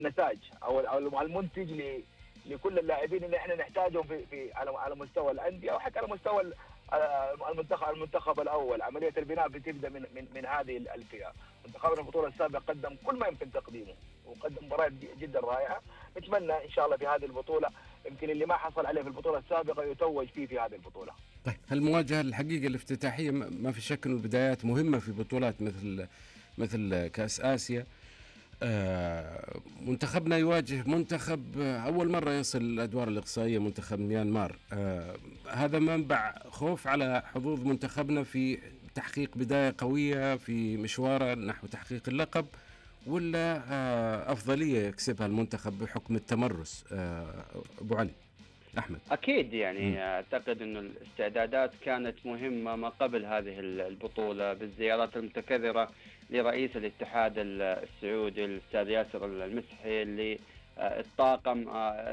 نتائج او المنتج لكل اللاعبين اللي احنا نحتاجهم في على مستوى الانديه، وحتى على مستوى المنتخب الاول. عمليه البناء بتبدا من هذه الفئه. منتخبنا البطوله السابقه قدم كل ما يمكن تقديمه، وقدم مباريات جدا رائعه. نتمنى ان شاء الله في هذه البطوله يمكن اللي ما حصل عليه في البطوله السابقه يتوج فيه في هذه البطوله. طيب، هالمواجهة الحقيقة الافتتاحية ما في شك إنه البدايات مهمة في بطولات مثل كأس آسيا. منتخبنا يواجه منتخب أول مرة يصل الأدوار الإقصائية، منتخب ميانمار. هذا منبع خوف على حظوظ منتخبنا في تحقيق بداية قوية في مشواره نحو تحقيق اللقب، ولا أفضلية يكسبها المنتخب بحكم التمرس؟ أبو علي أحمد. أكيد يعني أعتقد أن الاستعدادات كانت مهمة ما قبل هذه البطولة، بالزيارات المتكررة لرئيس الاتحاد السعودي الأستاذ ياسر المسحي، اللي الطاقم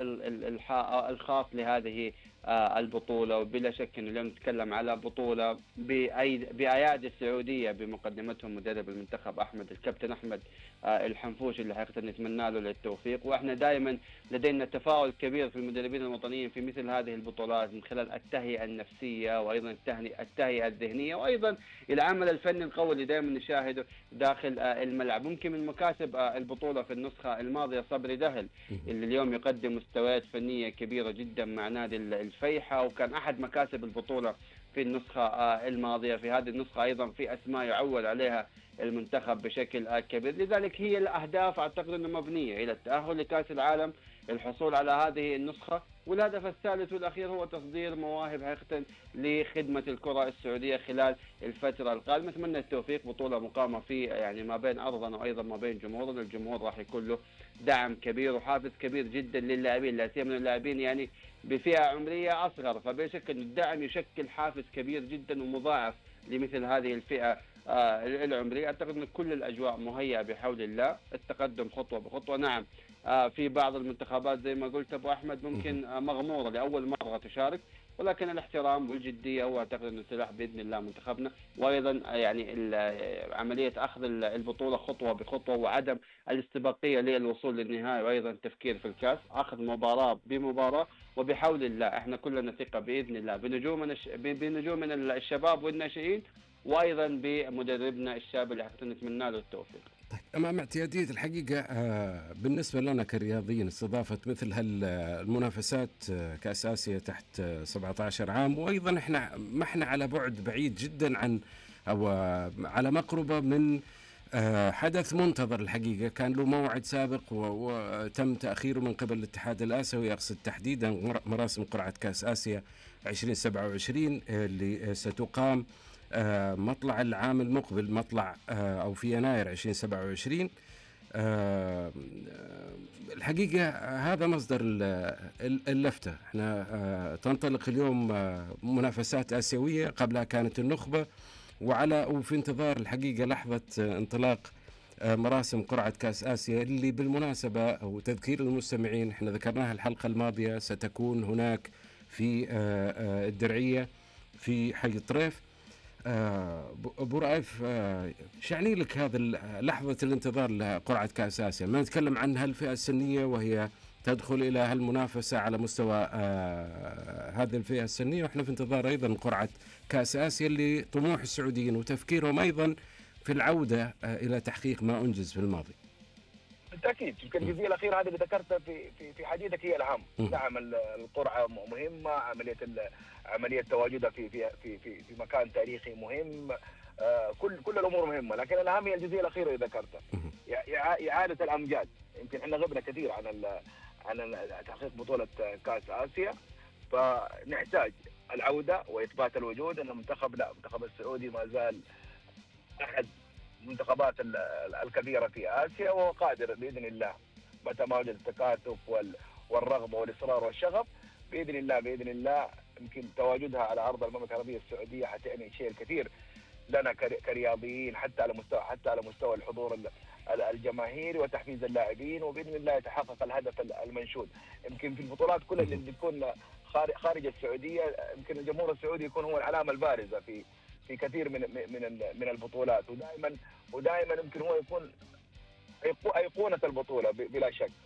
الخاص لهذه البطولة. وبلا شك أنه اليوم نتكلم على بطولة بأيادي السعودية بمقدمتهم مدرب المنتخب الكابتن أحمد الحنفوش، اللي حقيقة نتمنى له التوفيق. وإحنا دائما لدينا تفاؤل كبير في المدربين الوطنيين في مثل هذه البطولات، من خلال التهيئة النفسية، وأيضا التهيئة الذهنية، وأيضا العمل الفني القوي اللي دائما نشاهده داخل الملعب. ممكن من مكاسب البطولة في النسخة الماضية صبري دهل، اللي اليوم يقدم مستويات فنية كبيرة جدا مع نادي الفيحة، وكان أحد مكاسب البطولة في النسخة الماضية. في هذه النسخة أيضا في أسماء يعول عليها المنتخب بشكل كبير. لذلك هي الأهداف أعتقد أنها مبنية إلى التأهل لكأس العالم، الحصول على هذه النسخة، والهدف الثالث والأخير هو تصدير مواهب حقيقة لخدمة الكرة السعودية خلال الفترة القادمة. نتمنى التوفيق. بطولة مقامة في يعني ما بين أرضنا وأيضا ما بين جمهورنا. الجمهور راح يكون له دعم كبير وحافز كبير جدا للاعبين، لا سيما اللاعبين يعني بفئة عمرية أصغر، فبلا شك أن الدعم يشكل حافز كبير جدا ومضاعف لمثل هذه الفئة العمرية. أعتقد أن كل الأجواء مهيئة بحول الله، التقدم خطوة بخطوة. نعم، في بعض المنتخبات زي ما قلت أبو أحمد ممكن مغمورة لأول مرة تشارك، ولكن الاحترام والجدية هو أعتقد أنه سلاح بإذن الله منتخبنا. وأيضا يعني عملية أخذ البطولة خطوة بخطوة، وعدم الاستباقية للوصول للنهاية، وأيضا التفكير في الكاس، أخذ مباراة بمباراة. وبحول الله احنا كلنا ثقة بإذن الله بنجومنا الشباب والناشئين، وأيضا بمدربنا الشاب اللي حقيقة نتمنى له التوفيق. طيب، أمام اعتيادية الحقيقة بالنسبة لنا كرياضيين استضافة مثل هالمنافسات كأس آسيا تحت 17 عام، وأيضا ما احنا على بعد بعيد جدا عن أو على مقربة من حدث منتظر الحقيقة، كان له موعد سابق وتم تأخيره من قبل الاتحاد الآسيوي، أقصد تحديدا مراسم قرعة كأس آسيا 2027 اللي ستقام مطلع العام المقبل، مطلع أو في يناير 2027. الحقيقة هذا مصدر اللفتة. احنا تنطلق اليوم منافسات آسيوية، قبلها كانت النخبة، وفي انتظار الحقيقة لحظة انطلاق مراسم قرعة كأس آسيا، اللي بالمناسبة أو تذكير المستمعين احنا ذكرناها الحلقة الماضية، ستكون هناك في الدرعية في حي الطريف. أبو رائف، شعني لك هذا لحظة الانتظار لقرعة كأس آسيا؟ ما نتكلم عن هالفئة السنية وهي تدخل إلى هالمنافسة على مستوى هذه الفئة السنية، وإحنا في انتظار أيضا قرعة كأس آسيا اللي طموح السعوديين وتفكيرهم أيضا في العودة إلى تحقيق ما أنجز في الماضي. بالتاكيد يمكن الجزئيه الاخيره هذه اللي ذكرتها في حديثك هي الاهم. نعم، القرعه مهمه، عمليه تواجدها في مكان تاريخي مهم. كل الامور مهمه، لكن الاهم هي الجزئيه الاخيره اللي ذكرتها، اعاده الامجاد. يمكن احنا غبنا كثير عن تحقيق بطوله كاس اسيا، فنحتاج العوده واثبات الوجود. ان المنتخب السعودي ما زال احد المنتخبات الكبيرة في آسيا، وهو قادر بإذن الله متى ما وجد التكاتف والرغبة والإصرار والشغف بإذن الله يمكن تواجدها على أرض المملكة العربية السعودية حتعني شيء الكثير لنا كرياضيين، حتى على مستوى الحضور الجماهيري وتحفيز اللاعبين، وبإذن الله يتحقق الهدف المنشود. يمكن في البطولات كلها اللي بتكون خارج السعودية، يمكن الجمهور السعودي يكون هو العلامة البارزة في كثير من البطولات، ودائما يمكن هو يكون أيقونة البطولة بلا شك.